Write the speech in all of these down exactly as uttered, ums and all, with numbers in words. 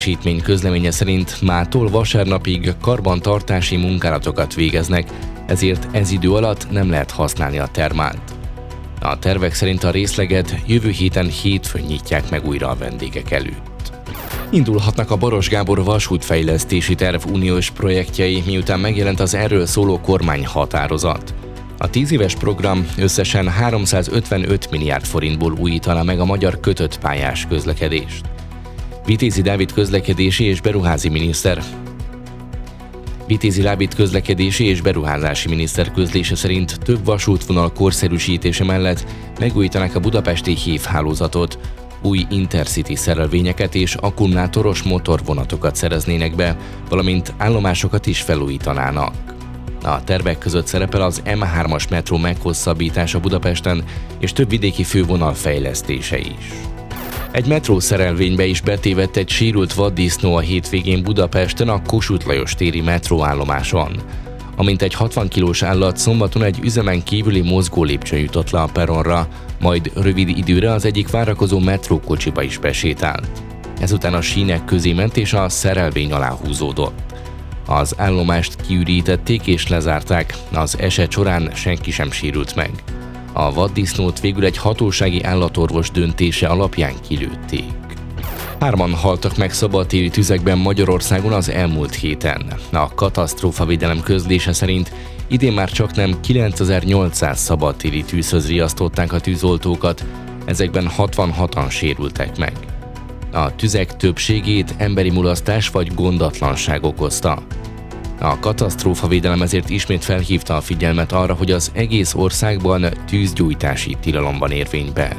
Létesítmény közleménye szerint mától vasárnapig karbantartási munkálatokat végeznek, ezért ez idő alatt nem lehet használni a termált. A tervek szerint a részleget jövő héten hétfőn nyitják meg újra a vendégek előtt. Indulhatnak a Baros Gábor vasútfejlesztési terv uniós projektjei, miután megjelent az erről szóló kormányhatározat. A tíz éves program összesen háromszázötvenöt milliárd forintból újítaná meg a magyar kötött pályás közlekedést. Vitézi Dávid közlekedési és beruházi miniszter Vitézi Dávid közlekedési és beruházási miniszter közlése szerint több vasútvonal korszerűsítése mellett megújítanák a budapesti hévhálózatot, új intercity szerelvényeket és akkumulátoros motorvonatokat szereznének be, valamint állomásokat is felújítanának. A tervek között szerepel az em hármas metró meghosszabbítása Budapesten és több vidéki fővonal fejlesztése is. Egy metrószerelvénybe is betévedt egy sérült vaddisznó a hétvégén Budapesten a Kossuth Lajos téri metróállomáson. Amint egy hatvan kilós állat szombaton egy üzemen kívüli mozgólépcsőn jutott le a perronra, majd rövid időre az egyik várakozó metrókocsiba is besétált. Ezután a sínek közé ment és a szerelvény alá húzódott. Az állomást kiürítették és lezárták, az eset során senki sem sérült meg. A vaddisznót végül egy hatósági állatorvos döntése alapján kilőtték. Hárman haltak meg szabadtéri tüzekben Magyarországon az elmúlt héten. A katasztrófavédelem közlése szerint idén már csaknem kilencezer-nyolcszáz szabadtéri tűzhöz riasztották a tűzoltókat, ezekben hatvanhatan sérültek meg. A tüzek többségét emberi mulasztás vagy gondatlanság okozta. A katasztrófavédelem ezért ismét felhívta a figyelmet arra, hogy az egész országban tűzgyújtási tilalom van érvényben.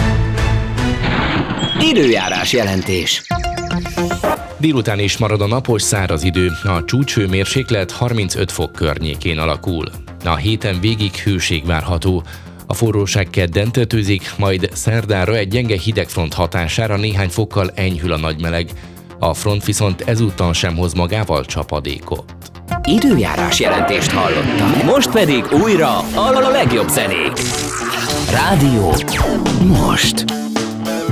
Időjárás jelentés. Délután is marad a napos száraz idő, a csúcshőmérséklet harmincöt fok környékén alakul. A héten végig hőség várható, a forróság kedden tetőzik, majd szerdára egy gyenge hidegfront hatására néhány fokkal enyhül a nagymeleg, a front viszont ezúttal sem hoz magával csapadékot. Időjárás jelentést hallottam. Most pedig újra a legjobb zenék. Rádió most.